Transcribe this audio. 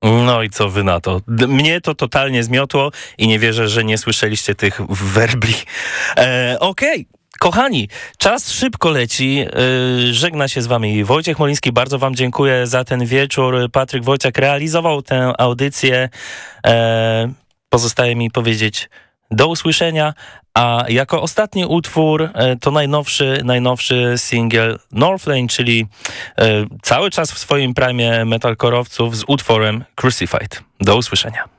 No i co wy na to? Mnie to totalnie zmiotło i nie wierzę, że nie słyszeliście tych werbli. Okej. Kochani, czas szybko leci. Żegna się z wami Wojciech Moliński. Bardzo wam dziękuję za ten wieczór. Patryk Wojciak realizował tę audycję. Pozostaje mi powiedzieć do usłyszenia. A jako ostatni utwór to najnowszy singiel Northlane, czyli cały czas w swoim prime metalkorowców z utworem Crucified. Do usłyszenia.